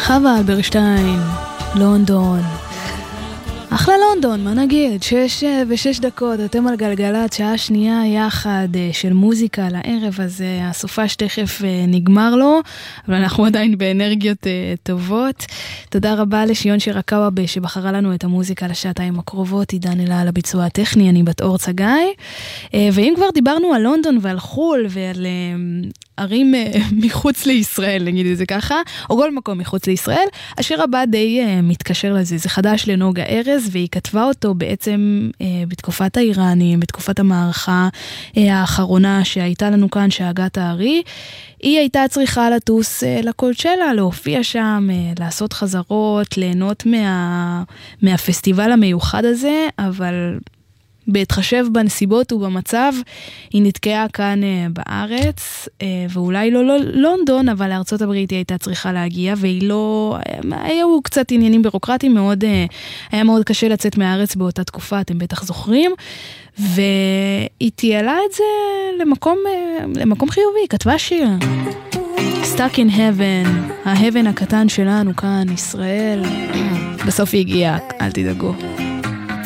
חווה אלברשטיין, לונדון. אחלה לונדון, מה נגיד? 6:06, אתם על גלגלת, שעה שנייה יחד של מוזיקה לערב, אז הסופה שתכף נגמר לו, אבל אנחנו עדיין באנרגיות טובות. תודה רבה לשיון שירקאווה שבחרה לנו את המוזיקה לשעתיים הקרובות, עידן אלה על הביצוע הטכני, אני בת אור צגי. ואם כבר דיברנו על לונדון ועל חול ועל ערים מחוץ לישראל, נגיד את זה ככה, או כל מקום מחוץ לישראל, השיר הבא די מתקשר לזה, זה חדש לנוגה ארז, והיא כתבה אותו בעצם בתקופת האיראנים, בתקופת המערכה האחרונה שהייתה לנו כאן, שהגת הארי. היא הייתה צריכה לטוס לקולצ'לה, להופיע שם, לעשות חזרות, ליהנות מהפסטיבל המיוחד הזה, אבל בהתחשב בנסיבות ובמצב, היא נתקעה כאן בארץ, ואולי לא לונדון, אבל לארצות הברית היא הייתה צריכה להגיע, והיא לא, היו קצת עניינים בירוקרטיים, מאוד, היה מאוד קשה לצאת מהארץ באותה תקופה, אתם בטח זוכרים, והיא תיעלה את זה למקום חיובי, כתבה שיר. Stuck in Heaven, ההבן הקטן שלנו כאן, ישראל, בסוף היא הגיעה, אל תדאגו.